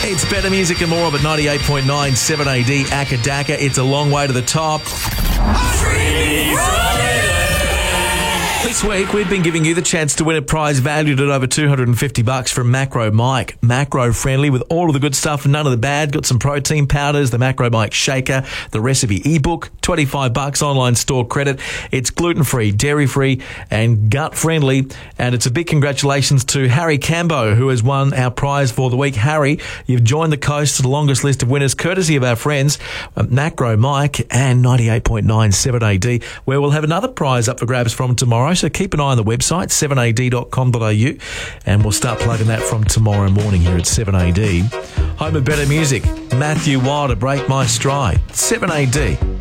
It's better music and more, but 98.9 7AD Akadaka. It's a long way to the top. This week, we've been giving you the chance to win a prize valued at over $250 from Macro Mike. Macro friendly with all of the good stuff and none of the bad. Got some protein powders, the Macro Mike shaker, the recipe ebook, $25 online store credit. It's gluten-free, dairy-free and gut-friendly. And it's a big congratulations to Harry Cambo, who has won our prize for the week. Harry, you've joined the coast to the longest list of winners, courtesy of our friends Macro Mike and 98.9 7AD, where we'll have another prize up for grabs from tomorrow. So keep an eye on the website, 7ad.com.au, and we'll start plugging that from tomorrow morning here at 7AD. Home of better music, Matthew Wilder, Break My Stride, 7AD.